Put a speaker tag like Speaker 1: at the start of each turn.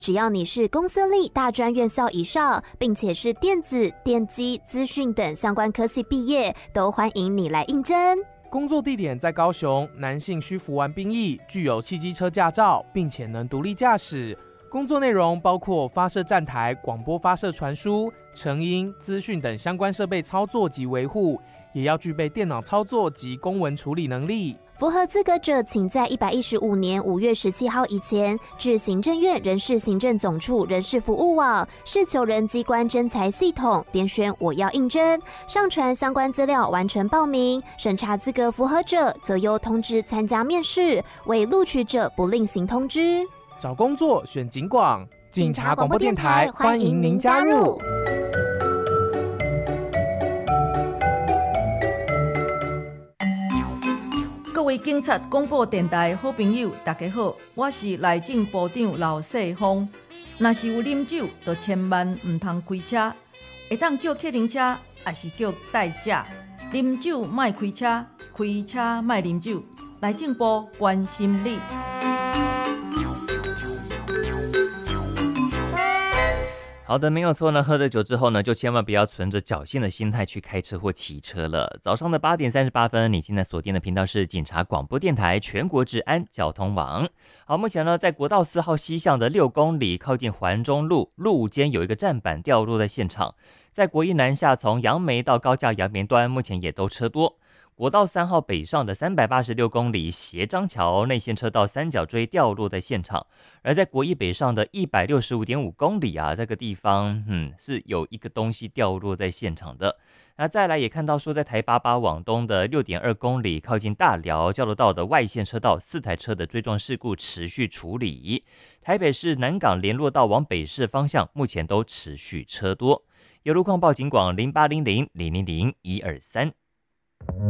Speaker 1: 只要你是公私立大专院校以上，并且是电子、电机、资讯等相关科系毕业，都欢迎你来应征。
Speaker 2: 工作地点在高雄，男性需服完兵役，具有汽机车驾照，并且能独立驾驶。工作内容包括发射站台、广播发射传输、成音、资讯等相关设备操作及维护，也要具备电脑操作及公文处理能力。
Speaker 1: 符合资格者，请在115年5月17号以前至行政院人事行政总处人事服务网事求人机关征才系统点选我要应征，上传相关资料完成报名，审查资格符合者则由通知参加面试，未录取者不另行通知。
Speaker 2: 找工作选警广，警察广播电台欢迎您加入。
Speaker 3: 各位警察广播电台好朋友，大家好，我是内政部长老世芳。若是有啉酒，就千万唔通开车，会当叫客停车，还是叫代驾。啉酒莫开车，开车莫啉酒。内政部关心你。
Speaker 4: 好的，没有错呢。喝了酒之后呢，就千万不要存着侥幸的心态去开车或骑车了。早上的8点38分，你现在锁定的频道是警察广播电台全国治安交通网。好，目前呢，在国道4号西向的6公里，靠近环中路路间有一个站板掉落在现场。在国一南下从杨梅到高架杨梅端，目前也都车多。国道3号北上的386公里斜张桥内线车道三角锥掉落在现场，而在国一北上的165.5公里啊，这个地方是有一个东西掉落在现场的。那再来也看到说，在台88往东的6.2公里靠近大寮交流道的外线车道4台车的追撞事故持续处理。台北市南港联络道往北市方向目前都持续车多。有路况报警广0800000123。